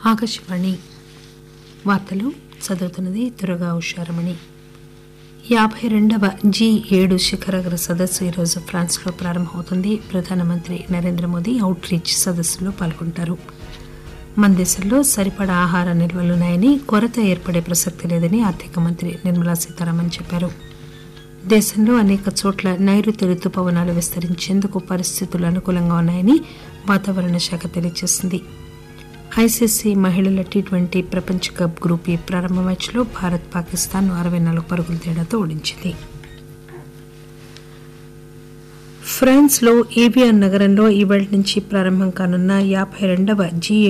ఆకాశవాణి వార్తలు చదువుతున్నది దుర్గా ఉషారమణి. 52వ G7 శిఖరాగ్ర సదస్సు ఈరోజు ఫ్రాన్స్లో ప్రారంభమవుతుంది. ప్రధానమంత్రి నరేంద్ర మోదీ అవుట్ రీచ్ సదస్సులో పాల్గొంటారు. మన దేశంలో సరిపడా ఆహార నిల్వలున్నాయని, కొరత ఏర్పడే ప్రసక్తి లేదని ఆర్థిక మంత్రి నిర్మలా సీతారామన్ చెప్పారు. దేశంలో అనేక చోట్ల నైరుతి రుతుపవనాలు విస్తరించేందుకు పరిస్థితులు అనుకూలంగా ఉన్నాయని వాతావరణ శాఖ తెలియజేసింది. ఐసీసీ మహిళల టీ20 ప్రపంచ కప్ గ్రూప్ ఈ ప్రారంభ మ్యాచ్లో భారత్ పాకిస్తాన్ 64 పరుగుల తేడాతో ఓడించింది. ఫ్రాన్స్లో ఏవియాన్ నగరంలో ఈవేళ నుంచి ప్రారంభం కానున్న 52వ G7